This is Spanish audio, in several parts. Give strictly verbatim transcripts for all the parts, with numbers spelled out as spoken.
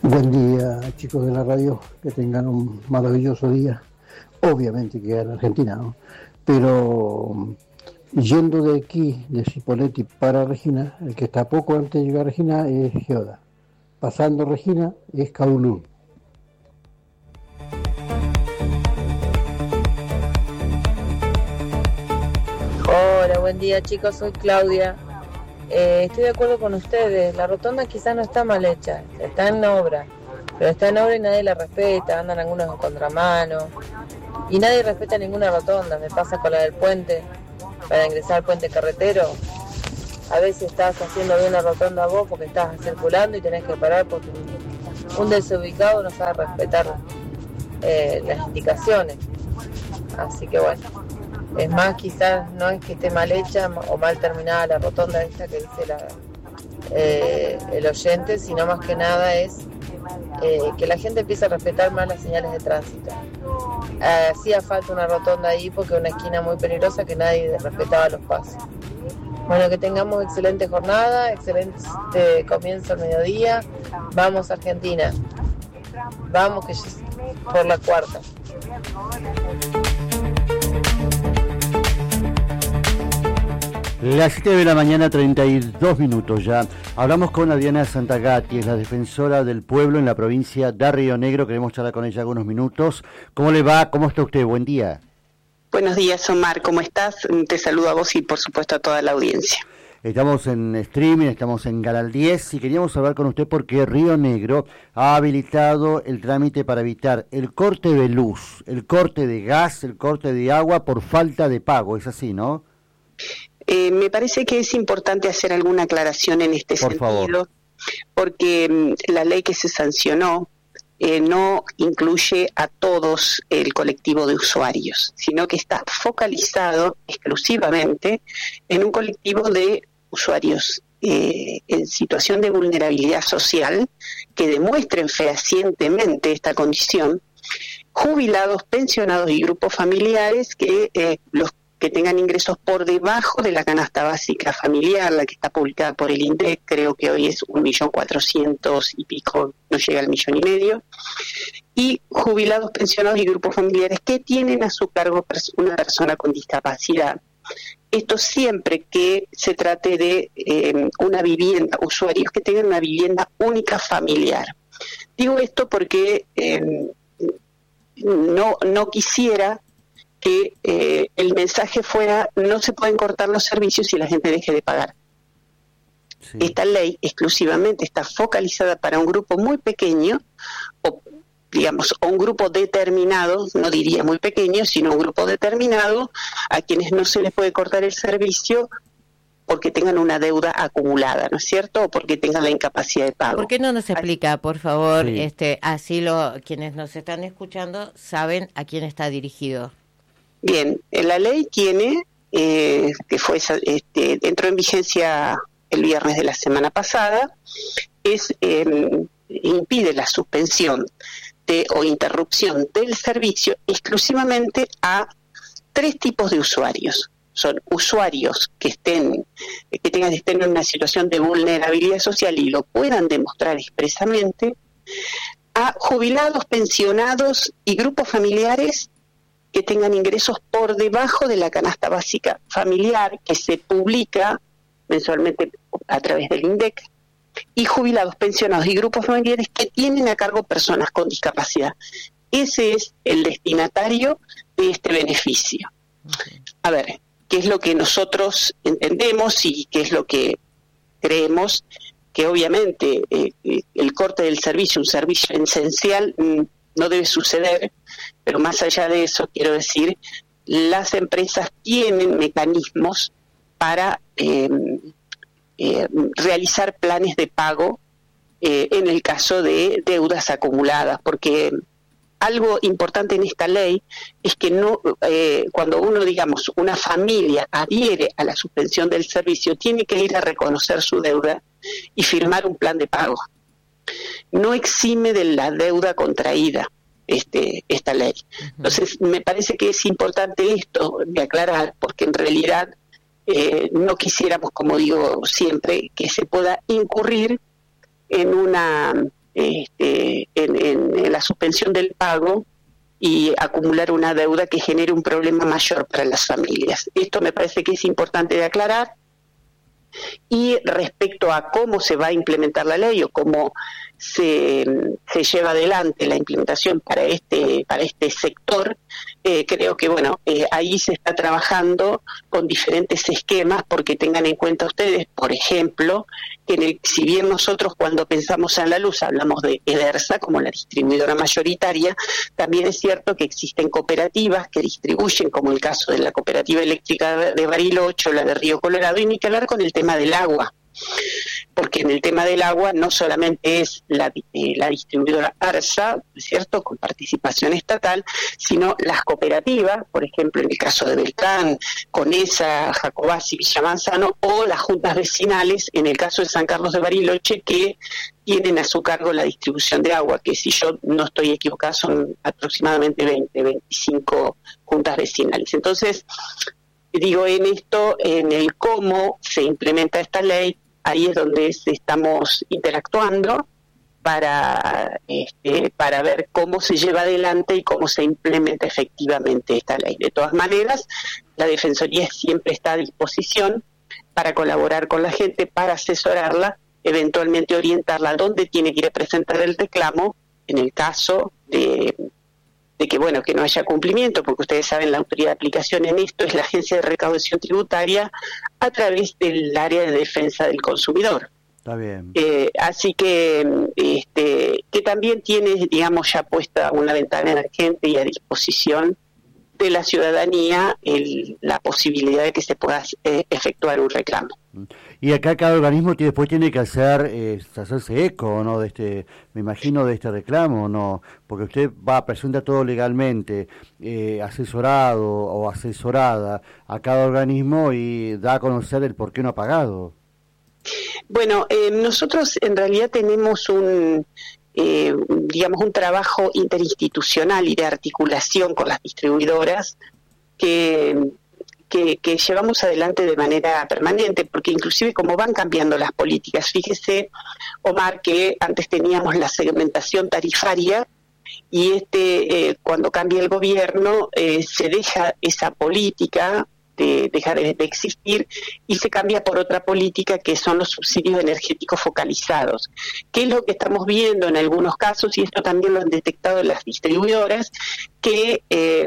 Buen día, chicos de la radio, que tengan un maravilloso día. Obviamente que gana Argentina, ¿no? Pero yendo de aquí, de Cipolletti para Regina, el que está poco antes de llegar a Regina es Geoda. Pasando Regina es Kowloon. Hola, buen día chicos, soy Claudia. Eh, estoy de acuerdo con ustedes, la rotonda quizás no está mal hecha, está en obra, pero está en obra y nadie la respeta, andan algunos en contramano y nadie respeta ninguna rotonda. Me pasa con la del puente, para ingresar al puente carretero, a veces estás haciendo bien la rotonda vos porque estás circulando y tenés que parar porque un desubicado no sabe respetar eh, las indicaciones, así que bueno. Es más, quizás no es que esté mal hecha o mal terminada la rotonda esta que dice la, eh, el oyente, sino más que nada es eh, que la gente empiece a respetar más las señales de tránsito. Eh, hacía falta una rotonda ahí porque es una esquina muy peligrosa que nadie respetaba los pasos. Bueno, que tengamos excelente jornada, excelente comienzo al mediodía. Vamos Argentina, vamos que por la cuarta. Las siete de la mañana, treinta y dos minutos ya. Hablamos con Adriana Santagati, es la defensora del pueblo en la provincia de Río Negro. Queremos charlar con ella algunos minutos. ¿Cómo le va? ¿Cómo está usted? Buen día. Buenos días, Omar. ¿Cómo estás? Te saludo a vos y, por supuesto, a toda la audiencia. Estamos en streaming, estamos en Canal diez y queríamos hablar con usted porque Río Negro ha habilitado el trámite para evitar el corte de luz, el corte de gas, el corte de agua por falta de pago. Es así, ¿no? Eh, me parece que es importante hacer alguna aclaración en este Por sentido, favor. porque mm, la ley que se sancionó eh, no incluye a todos el colectivo de usuarios, sino que está focalizado exclusivamente en un colectivo de usuarios eh, en situación de vulnerabilidad social que demuestren fehacientemente esta condición, jubilados, pensionados y grupos familiares que eh, los que tengan ingresos por debajo de la canasta básica familiar, la que está publicada por el INDEC, creo que hoy es un millón cuatrocientos y pico, no llega al millón y medio, y jubilados, pensionados y grupos familiares que tienen a su cargo una persona con discapacidad. Esto siempre que se trate de eh, una vivienda, usuarios que tengan una vivienda única familiar. Digo esto porque eh, no, no quisiera que eh, el mensaje fuera no se pueden cortar los servicios y la gente deje de pagar. Sí. Esta ley exclusivamente está focalizada para un grupo muy pequeño, o digamos, o un grupo determinado, no diría muy pequeño, sino un grupo determinado, a quienes no se les puede cortar el servicio porque tengan una deuda acumulada, ¿no es cierto? O porque tengan la incapacidad de pago. ¿Por qué no nos explica, por favor, Sí. este, así lo quienes nos están escuchando saben a quién está dirigido? Bien, la ley tiene, eh, que fue este, entró en vigencia el viernes de la semana pasada, es eh, impide la suspensión de, o interrupción del servicio exclusivamente a tres tipos de usuarios. Son usuarios que estén, que tengan estén en una situación de vulnerabilidad social y lo puedan demostrar expresamente, a jubilados, pensionados y grupos familiares que tengan ingresos por debajo de la canasta básica familiar que se publica mensualmente a través del INDEC, y jubilados, pensionados y grupos familiares que tienen a cargo personas con discapacidad. Ese es el destinatario de este beneficio. A ver, ¿qué es lo que nosotros entendemos y qué es lo que creemos? Que obviamente eh, el corte del servicio, un servicio esencial, no debe suceder, pero más allá de eso, quiero decir, las empresas tienen mecanismos para eh, eh, realizar planes de pago eh, en el caso de deudas acumuladas, porque algo importante en esta ley es que no eh, cuando uno, digamos, una familia adhiere a la suspensión del servicio, tiene que ir a reconocer su deuda y firmar un plan de pago. No exime de la deuda contraída este, esta ley. Entonces, me parece que es importante esto de aclarar, porque en realidad eh, no quisiéramos, como digo siempre, que se pueda incurrir en una este, en, en, en la suspensión del pago y acumular una deuda que genere un problema mayor para las familias. Esto me parece que es importante de aclarar. Y respecto a cómo se va a implementar la ley o cómo se, se lleva adelante la implementación para este para este sector, eh, creo que bueno eh, ahí se está trabajando con diferentes esquemas, porque tengan en cuenta ustedes, por ejemplo, que en el, si bien nosotros cuando pensamos en la luz hablamos de EDERSA como la distribuidora mayoritaria, también es cierto que existen cooperativas que distribuyen, como el caso de la cooperativa eléctrica de Bariloche o la de Río Colorado, y ni que hablar con el tema del agua, porque en el tema del agua no solamente es la, eh, la distribuidora ARSA, ¿cierto?, con participación estatal, sino las cooperativas, por ejemplo, en el caso de Beltrán, Conesa, Jacobasi, Villa Manzano, o las juntas vecinales, en el caso de San Carlos de Bariloche, que tienen a su cargo la distribución de agua, que si yo no estoy equivocada son aproximadamente veinte, veinticinco juntas vecinales. Entonces, digo, en esto, en el cómo se implementa esta ley, ahí es donde estamos interactuando para este, para ver cómo se lleva adelante y cómo se implementa efectivamente esta ley. De todas maneras, la Defensoría siempre está a disposición para colaborar con la gente, para asesorarla, eventualmente orientarla a dónde tiene que ir a presentar el reclamo en el caso de... de que bueno que no haya cumplimiento, porque ustedes saben, la autoridad de aplicación en esto es la Agencia de Recaudación Tributaria a través del área de defensa del consumidor. Está bien. Eh, así que este que también tiene, digamos, ya puesta una ventana emergente y a disposición de la ciudadanía el, la posibilidad de que se pueda eh, efectuar un reclamo. Y acá cada organismo tiene, después tiene que hacer eh, hacerse eco, ¿no? De este, me imagino, de este reclamo, ¿no? Porque usted va, presenta todo legalmente, eh, asesorado o asesorada a cada organismo y da a conocer el por qué no ha pagado. Bueno, eh, nosotros en realidad tenemos un... Eh, digamos un trabajo interinstitucional y de articulación con las distribuidoras que, que, que llevamos adelante de manera permanente, porque inclusive como van cambiando las políticas, fíjese, Omar, que antes teníamos la segmentación tarifaria y este eh, cuando cambia el gobierno eh, se deja esa política de dejar de, de existir y se cambia por otra política que son los subsidios energéticos focalizados, que es lo que estamos viendo en algunos casos, y esto también lo han detectado las distribuidoras, que eh,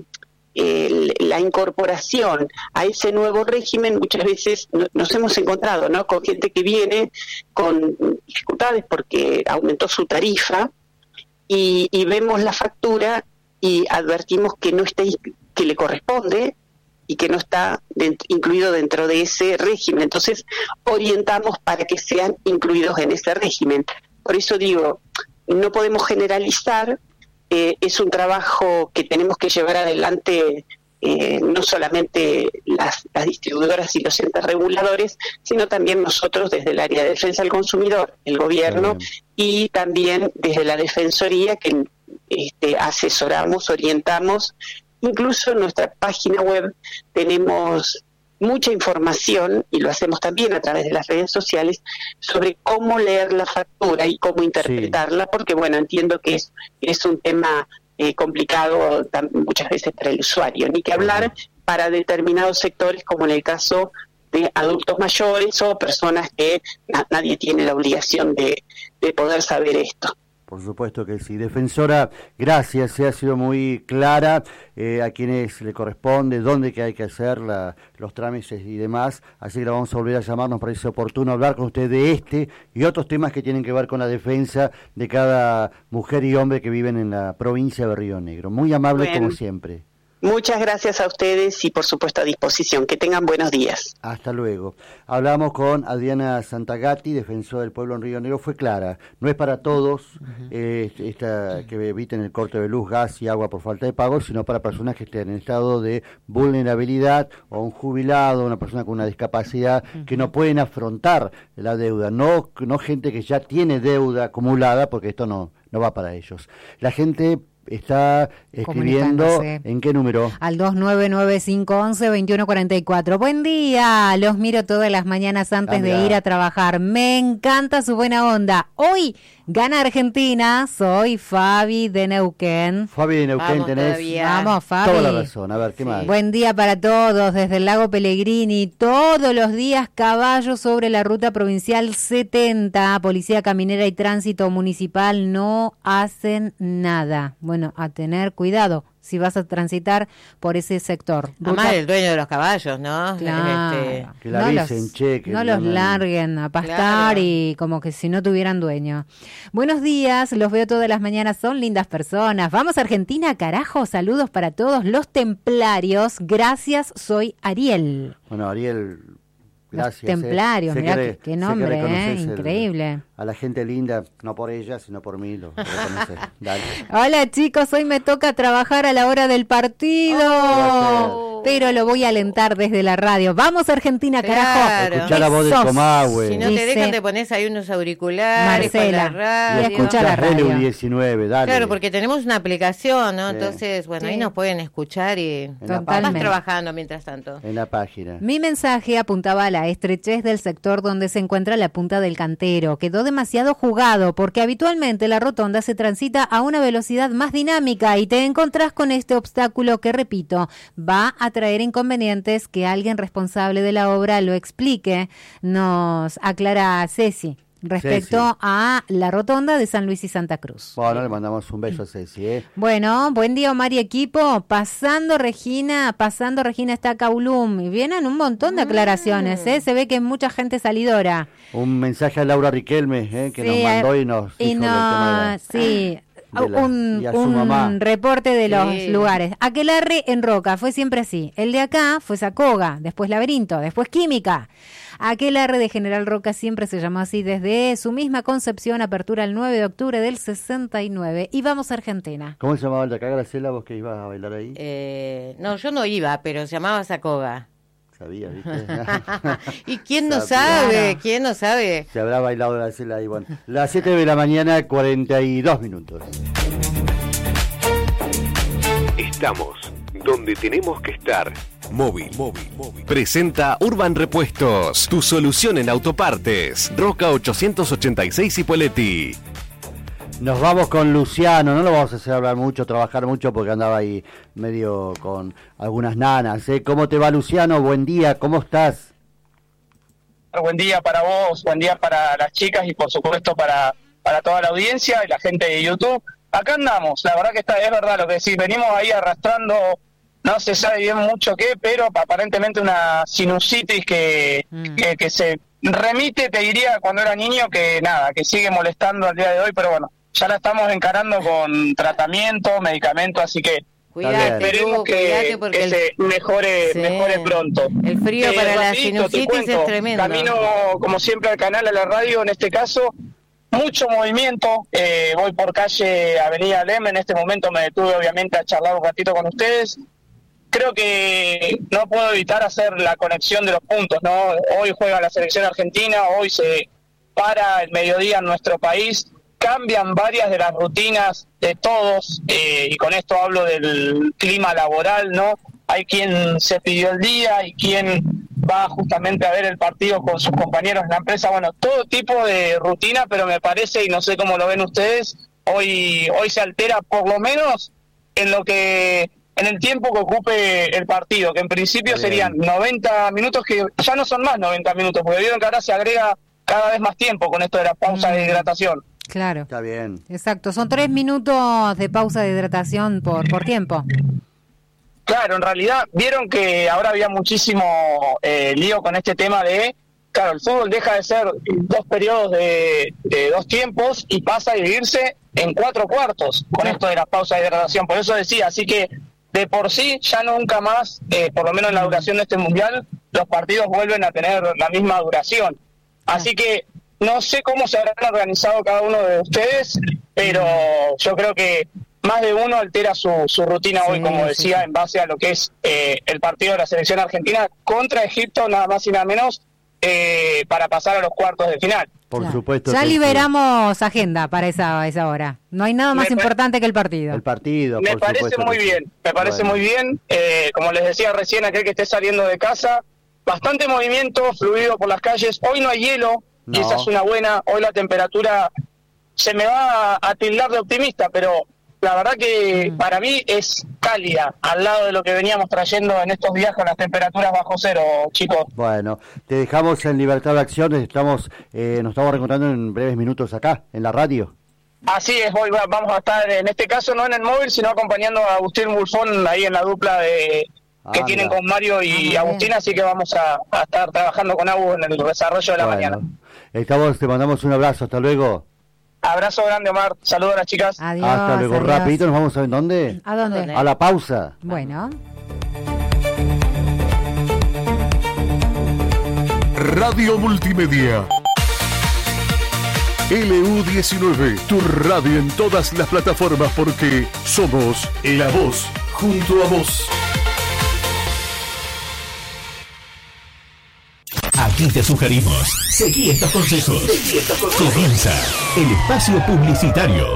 el, la incorporación a ese nuevo régimen muchas veces no, nos hemos encontrado, ¿no?, con gente que viene con dificultades porque aumentó su tarifa y, y vemos la factura y advertimos que no está, que le corresponde y que no está dentro, incluido dentro de ese régimen. Entonces, orientamos para que sean incluidos en ese régimen. Por eso digo, no podemos generalizar, eh, es un trabajo que tenemos que llevar adelante eh, no solamente las, las distribuidoras y los entes reguladores, sino también nosotros desde el área de defensa del consumidor, el gobierno, y también desde la Defensoría, que este, asesoramos, orientamos. Incluso en nuestra página web tenemos mucha información, y lo hacemos también a través de las redes sociales, sobre cómo leer la factura y cómo interpretarla, sí. Porque bueno, entiendo que es, es un tema eh, complicado tam- muchas veces para el usuario, ni que hablar para determinados sectores, como en el caso de adultos mayores o personas que na- nadie tiene la obligación de, de poder saber esto. Por supuesto que sí. Defensora, gracias, se ha sido muy clara eh, a quienes le corresponde, dónde que hay que hacer la, los trámites y demás, así que la vamos a volver a llamar, nos parece oportuno hablar con usted de este y otros temas que tienen que ver con la defensa de cada mujer y hombre que viven en la provincia de Río Negro. Muy amable, bueno, como siempre. Muchas gracias a ustedes y por supuesto a disposición. Que tengan buenos días. Hasta luego. Hablamos con Adriana Santagati, defensora del pueblo en Río Negro. Fue clara, no es para todos uh-huh. eh, esta, que eviten el corte de luz, gas y agua por falta de pago, sino para personas que estén en estado de vulnerabilidad, o un jubilado, una persona con una discapacidad, uh-huh. que no pueden afrontar la deuda, no, no gente que ya tiene deuda acumulada, porque esto no, no va para ellos. La gente está escribiendo, ¿en qué número? Al dos nueve nueve cinco once veintiuno cuarenta y cuatro. Buen día, los miro todas las mañanas antes ah, de ir a trabajar. Me encanta su buena onda. Hoy gana Argentina, soy Fabi de Neuquén. Fabi de Neuquén, Vamos, tenés todavía. Vamos, Fabi. Toda la razón, a ver, ¿qué sí. más? Buen día para todos, desde el lago Pellegrini, todos los días caballos sobre la ruta provincial setenta, Policía Caminera y Tránsito Municipal no hacen nada. Bueno, a tener cuidado si vas a transitar por ese sector. Además el dueño de los caballos, ¿no? Claro. Este... Que la no avisen, los, che, que no los larguen a pastar claro. y como que si no tuvieran dueño. Buenos días, los veo todas las mañanas, son lindas personas. Vamos a Argentina, carajo, saludos para todos los templarios. Gracias, soy Ariel. Bueno, Ariel... Gracias. Los templarios, eh. mirá que, qué, qué nombre, eh, increíble. El, a la gente linda, no por ella, sino por mí, lo, lo Dale. Hola chicos, hoy me toca trabajar a la hora del partido, oh, pero lo voy a alentar desde la radio. Vamos Argentina, claro. carajo. Escuchar la voz del Comahue. Si no te Dice, dejan, te pones ahí unos auriculares Marcela, con la radio. Y escucha la radio. diecinueve, dale. Claro, porque tenemos una aplicación, ¿no? Sí. Entonces, bueno, sí. ahí nos pueden escuchar y vas trabajando mientras tanto. En la página. Mi mensaje apuntaba a la estrechez del sector donde se encuentra la punta del Cantero. Quedó demasiado jugado porque habitualmente la rotonda se transita a una velocidad más dinámica y te encontrás con este obstáculo que, repito, va a traer inconvenientes. Que alguien responsable de la obra lo explique, nos aclara Ceci. Respecto Ceci. a la rotonda de San Luis y Santa Cruz. Bueno, le mandamos un beso a Ceci, ¿eh? Bueno, buen día Omar y equipo. Pasando Regina, pasando Regina está Caulum. Y vienen un montón de aclaraciones, ¿eh? Se ve que es mucha gente salidora. Un mensaje a Laura Riquelme, ¿eh? Que sí, nos mandó y nos y dijo no, el tema de... Sí. La, un, un mamá. reporte de los sí. lugares. Aquelarre en Roca, fue siempre así. El de acá fue Sacoga, después Laberinto, después Química. Aquelarre de General Roca siempre se llamó así desde su misma concepción, apertura el nueve de octubre del sesenta y nueve. Y vamos a Argentina. ¿Cómo se llamaba el de acá, Graciela, vos que ibas a bailar ahí? Eh, no, yo no iba, pero se llamaba Sacoga. Sabía, ¿viste? ¿Y quién no sabe? ¿Quién no sabe? Se habrá bailado Graciela ahí. Bueno, las siete de la mañana, cuarenta y dos minutos. Estamos donde tenemos que estar. Móvil, móvil, móvil. Presenta Urban Repuestos, tu solución en autopartes. Roca ochocientos ochenta y seis Ipoleti. Nos vamos con Luciano, no lo vamos a hacer hablar mucho, trabajar mucho porque andaba ahí medio con algunas nanas, ¿eh? ¿Cómo te va, Luciano? Buen día, ¿cómo estás? Buen día para vos, buen día para las chicas y por supuesto para, para toda la audiencia y la gente de YouTube. Acá andamos, la verdad que está, es verdad lo que decís, venimos ahí arrastrando, no se sabe bien mucho qué, pero aparentemente una sinusitis que, mm. que, que se remite, te diría, cuando era niño, que nada, que sigue molestando al día de hoy, pero bueno, ya la estamos encarando con tratamiento, medicamento, así que cuídate, esperemos tú, que, que el... se mejore, sí. mejore pronto. El frío eh, para rapidito, la sinusitis es tremendo. Camino, como siempre, al canal, a la radio, en este caso, mucho movimiento. Eh, voy por calle Avenida Lem, en este momento me detuve, obviamente, a charlar un ratito con ustedes. Creo que no puedo evitar hacer la conexión de los puntos, ¿no? Hoy juega la selección argentina, hoy se para el mediodía en nuestro país. Cambian varias de las rutinas de todos, eh, y con esto hablo del clima laboral, ¿no? Hay quien se pidió el día, hay quien va justamente a ver el partido con sus compañeros en la empresa, bueno, todo tipo de rutina, pero me parece, y no sé cómo lo ven ustedes, hoy hoy se altera por lo menos en lo que en el tiempo que ocupe el partido, que en principio Bien. serían noventa minutos, que ya no son más noventa minutos, porque vieron que ahora se agrega cada vez más tiempo con esto de la pausa mm. de hidratación. Claro. Está bien. Exacto, son tres minutos de pausa de hidratación por, por tiempo. Claro, en realidad vieron que ahora había muchísimo eh, lío con este tema de, claro, el fútbol deja de ser dos periodos de, de dos tiempos y pasa a dividirse en cuatro cuartos con sí. esto de la pausa de hidratación. Por eso decía, así que de por sí ya nunca más, eh, por lo menos en la duración de este mundial, los partidos vuelven a tener la misma duración. Así que no sé cómo se habrán organizado cada uno de ustedes, pero yo creo que más de uno altera su, su rutina sí, hoy, como decía, sí. en base a lo que es eh, el partido de la selección argentina contra Egipto, nada más y nada menos, eh, para pasar a los cuartos de final. Por Claro. supuesto. Ya que liberamos agenda para esa, esa hora. No hay nada más Me pa- importante que el partido. El partido. Me por parece supuesto muy que sí. bien, me parece Bueno. muy bien. Eh, como les decía recién, aquel que esté saliendo de casa, bastante movimiento, fluido por las calles. Hoy no hay hielo, y No. esa es una buena. Hoy la temperatura se me va a, a tildar de optimista, pero la verdad que Mm. para mí es cálida, al lado de lo que veníamos trayendo en estos días con las temperaturas bajo cero, chicos. Bueno, te dejamos en libertad de acción. Estamos, eh, nos estamos reencontrando en breves minutos acá, en la radio. Así es, hoy va- vamos a estar, en este caso no en el móvil, sino acompañando a Agustín Bulfón ahí en la dupla de que Ah, tienen mira. con Mario y Ah, muy Agustín, bien. así que vamos a, a estar trabajando con Agus en el desarrollo de la Bueno, mañana. estamos, te mandamos un abrazo. Hasta luego. Abrazo grande, Omar. Saludos a las chicas. Adiós. Hasta luego. adiós. Rapidito, nos vamos a ver dónde. ¿A dónde? ¿Dónde? A la pausa. Bueno. Radio Multimedia. L U diecinueve, tu radio en todas las plataformas porque somos la voz junto a vos. Aquí te sugerimos, seguí estos consejos. Comienza el espacio publicitario.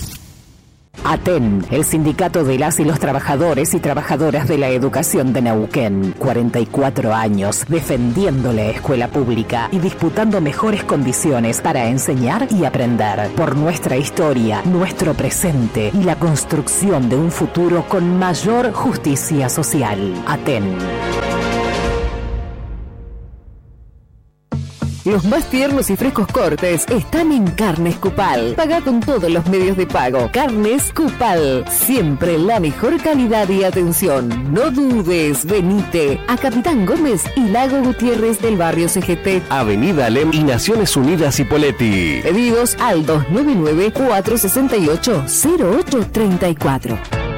ATEN, el sindicato de las y los trabajadores y trabajadoras de la educación de Neuquén. cuarenta y cuatro años defendiendo la escuela pública y disputando mejores condiciones para enseñar y aprender. Por nuestra historia, nuestro presente y la construcción de un futuro con mayor justicia social. ATEN. Los más tiernos y frescos cortes están en Carnes Cupal. Paga con todos los medios de pago. Carnes Cupal. Siempre la mejor calidad y atención. No dudes, venite a Capitán Gómez y Lago Gutiérrez del barrio C G T. Avenida Alem y Naciones Unidas Hipóleti. Pedidos al dos nueve nueve, cuatro seis ocho, cero ocho tres cuatro.